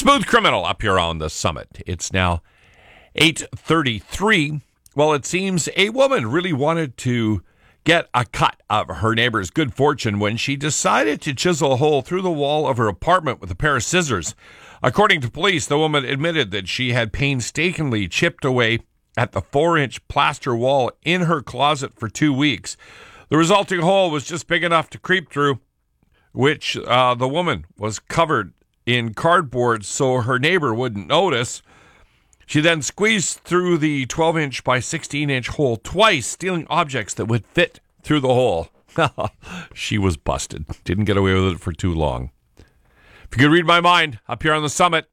Smooth Criminal up here on the Summit. It's now 8:33. Well, it seems a woman really wanted to get a cut of her neighbor's good fortune when she decided to chisel a hole through the wall of her apartment with a pair of scissors. According to police, the woman admitted that she had painstakingly chipped away at the 4-inch plaster wall in her closet for 2 weeks. The resulting hole was just big enough to creep through, which the woman was covered in cardboard so her neighbor wouldn't notice. She then squeezed through the 12-inch by 16-inch hole twice, stealing objects that would fit through the hole. She was busted. Didn't get away with it for too long. If you could read my mind, up here on the Summit,